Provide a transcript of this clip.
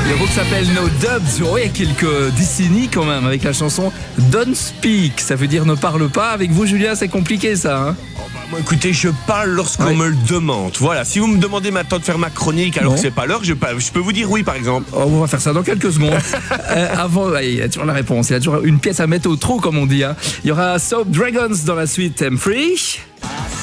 Le groupe s'appelle No Dubs. Oh, il y a quelques décennies quand même avec la chanson Don't Speak. Ça veut dire ne parle pas. Avec vous, Julien, c'est compliqué ça. Hein. Moi, écoutez, je parle lorsqu'on me le demande. Voilà, si vous me demandez maintenant de faire ma chronique alors que c'est pas l'heure, je peux vous dire oui, par exemple. Oh, on va faire ça dans quelques secondes. Avant, il y a toujours la réponse. Il y a toujours une pièce à mettre au trou, comme on dit. Hein. Il y aura Soap Dragons dans la suite M3.